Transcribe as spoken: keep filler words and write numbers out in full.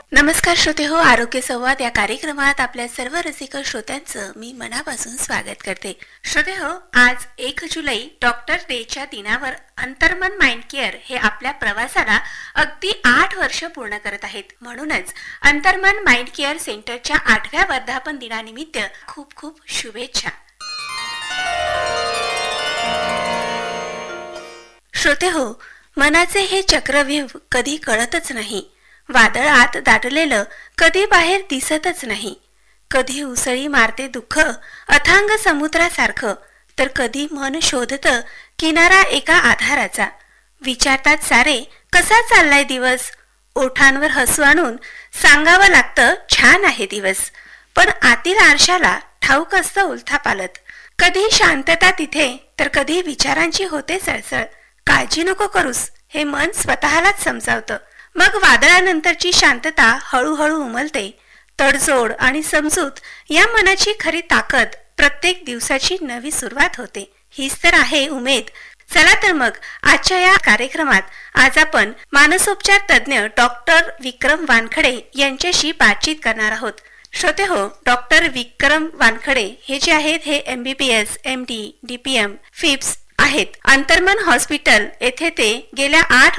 नमस्कार श्रोते हो, आरोग्य संवाद या कार्यक्रमात आपल्या सर्व रसिक श्रोत्यांचं मी मनापासून स्वागत करते. श्रोते हो, आज एक जुलै डॉक्टर डेच्या दिनावर अंतर्मन माइंड केअर हे आपल्या प्रवासाला अगदी आठ वर्ष पूर्ण करत आहेत. म्हणूनच अंतर्मन माइंड केअर सेंटरच्या आठव्या वर्धापन दिनानिमित्त खूप खूप शुभेच्छा. श्रोते हो, मनाचे हे चक्रव्यूह कधी कळतच नाही. वादळात दाटलेलं कधी बाहेर दिसतच नाही. कधी उसळी मारते दुःख अथांग समुद्रासारखं, तर कधी मन शोधतं किनारा एका आधाराचा. विचारतात सारे कसा चाललाय दिवस, ओठांवर हसू आणून सांगावं लागतं छान आहे दिवस. पण आतील आरशाला ठाऊक असतं उलथापालत. कधी शांतता तिथे तर कधी विचारांची होते सळसळ. काळजी नको करूस हे मन स्वतःलाच समजावतं. मग वादळानंतरची शांतता हळूहळू उमलते. तडजोड आणि समजूत या मनाची खरी ताकद प्रत्येक दिवसाची नवी सुरुवात होते. हीच तर आहे उमेद. चला तर मग आजच्या या कार्यक्रमात आज आपण मानसोपचार तज्ञ डॉक्टर विक्रम वानखडे यांच्याशी बातचीत करणार आहोत. श्रोते हो, डॉक्टर विक्रम वानखडे हे जे आहेत हे एम बी बी S, M D, D P M, Phipps आहेत. अंतर्मन हॉस्पिटल येथे ते गेल्या आठ